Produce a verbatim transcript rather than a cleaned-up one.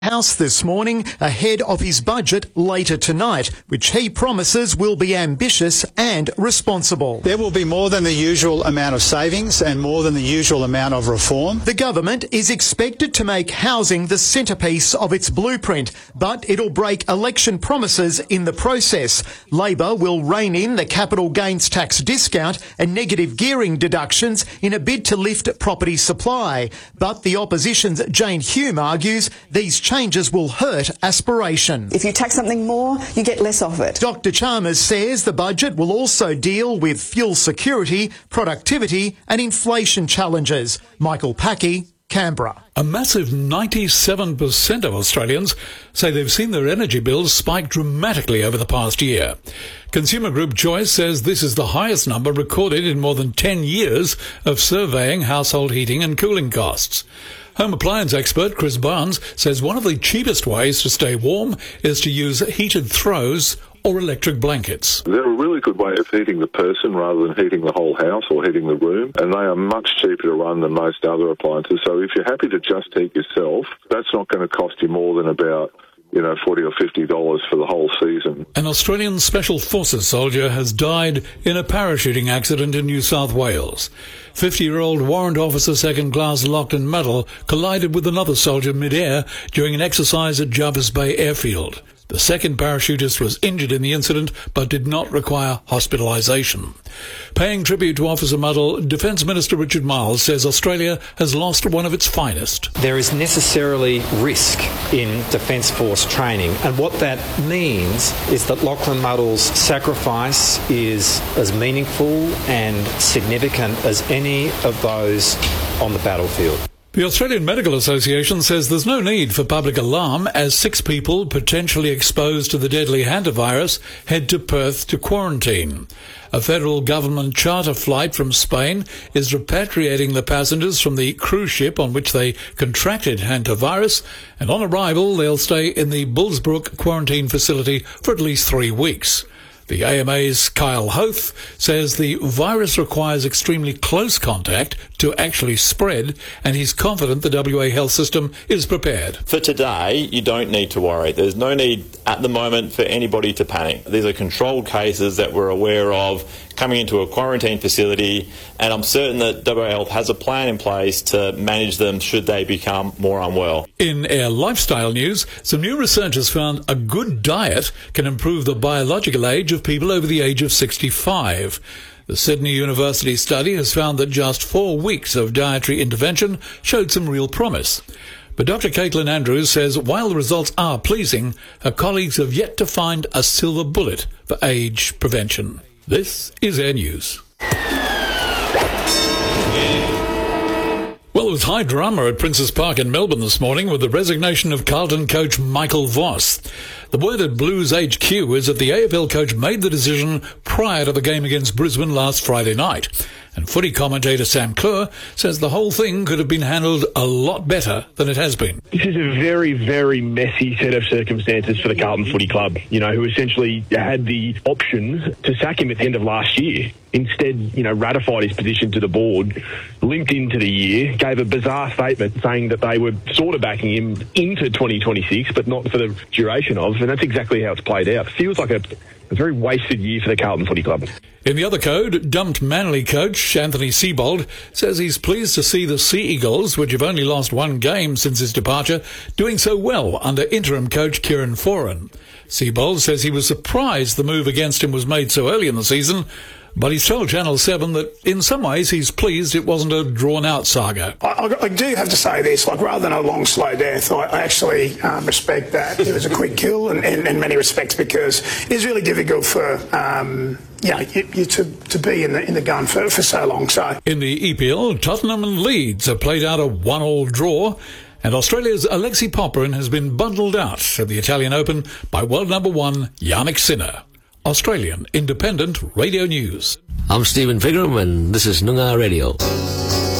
House this morning ahead of his budget later tonight, which he promises will be ambitious and responsible. There will be more than the usual amount of savings and more than the usual amount of reform. The government is expected to make housing the centrepiece of its blueprint, but it'll break election promises in the process. Labor will rein in the capital gains tax discount and negative gearing deductions in a bid to lift property supply. But the opposition's Jane Hume argues these changes will hurt aspiration. If you tax something more, you get less of it. Doctor Chalmers says the budget will also deal with fuel security, productivity and inflation challenges. Michael Packey, Canberra. A massive ninety-seven percent of Australians say they've seen their energy bills spike dramatically over the past year. Consumer Group Choice says this is the highest number recorded in more than ten years of surveying household heating and cooling costs. Home appliance expert Chris Barnes says one of the cheapest ways to stay warm is to use heated throws or electric blankets. They're a really good way of heating the person rather than heating the whole house or heating the room, and they are much cheaper to run than most other appliances. So if you're happy to just heat yourself, that's not going to cost you more than about you know, forty or fifty dollars for the whole season. An Australian Special Forces soldier has died in a parachuting accident in New South Wales. fifty-year-old warrant officer second class Lockton Medal collided with another soldier mid-air during an exercise at Jervis Bay Airfield. The second parachutist was injured in the incident but did not require hospitalisation. Paying tribute to Officer Muddle, Defence Minister Richard Marles says Australia has lost one of its finest. There is necessarily risk in Defence Force training, and what that means is that Lachlan Muddle's sacrifice is as meaningful and significant as any of those on the battlefield. The Australian Medical Association says there's no need for public alarm as six people potentially exposed to the deadly hantavirus head to Perth to quarantine. A federal government charter flight from Spain is repatriating the passengers from the cruise ship on which they contracted hantavirus, and on arrival they'll stay in the Bullsbrook quarantine facility for at least three weeks. The A M A's Kyle Hoth says the virus requires extremely close contact to actually spread, and he's confident the W A health system is prepared. For today, you don't need to worry. There's no need at the moment for anybody to panic. These are controlled cases that we're aware of coming into a quarantine facility, and I'm certain that W A Health has a plan in place to manage them should they become more unwell. In our lifestyle news, some new research has found a good diet can improve the biological age of people over the age of sixty-five. The Sydney University study has found that just four weeks of dietary intervention showed some real promise. But Doctor Caitlin Andrews says while the results are pleasing, her colleagues have yet to find a silver bullet for age prevention. This is Air News. Well, there was high drama at Princes Park in Melbourne this morning with the resignation of Carlton coach Michael Voss. The word at Blues H Q is that the A F L coach made the decision prior to the game against Brisbane last Friday night. And footy commentator Sam Kerr says the whole thing could have been handled a lot better than it has been. This is a very, very messy set of circumstances for the Carlton Footy Club, you know, who essentially had the options to sack him at the end of last year. Instead, you know, ratified his position to the board, limped into the year, gave a bizarre statement saying that they were sort of backing him into twenty twenty-six, but not for the duration of, and that's exactly how it's played out. It feels like a, a very wasted year for the Carlton Footy Club. In the other code, dumped Manly coach Anthony Seibold says he's pleased to see the Sea Eagles, which have only lost one game since his departure, doing so well under interim coach Kieran Foran. Seibold says he was surprised the move against him was made so early in the season, but he's told Channel seven that in some ways he's pleased it wasn't a drawn-out saga. I, I do have to say this, like rather than a long, slow death, I, I actually um, respect that. It was a quick kill in, in, in many respects because it is really difficult for um, you know, you, you to, to be in the, in the gun for, for so long. So in the E P L, Tottenham and Leeds have played out a one-all draw, and Australia's Alexei Popyrin has been bundled out at the Italian Open by world number one Jannik Sinner. Australian Independent Radio News. I'm Stephen Figram and this is Noongar Radio.